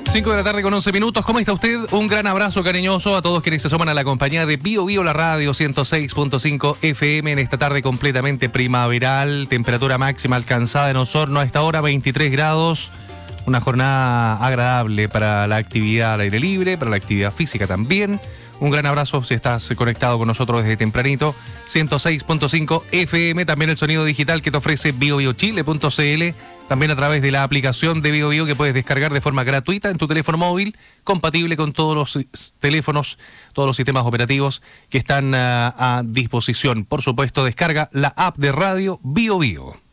5 de la tarde con 11 minutos. ¿Cómo está usted? Un gran abrazo cariñoso a todos quienes se suman a la compañía de Bio Bio, la radio 106.5 FM en esta tarde completamente primaveral. Temperatura máxima alcanzada en Osorno a esta hora, 23 grados. Una jornada agradable para la actividad al aire libre, para la actividad física también. Un gran abrazo si estás conectado con nosotros desde tempranito. 106.5 FM, también el sonido digital que te ofrece biobiochile.cl, también a través de la aplicación de Bio Bio que puedes descargar de forma gratuita en tu teléfono móvil, compatible con todos los teléfonos, todos los sistemas operativos que están a disposición. Por supuesto, descarga la app de radio Bio Bio.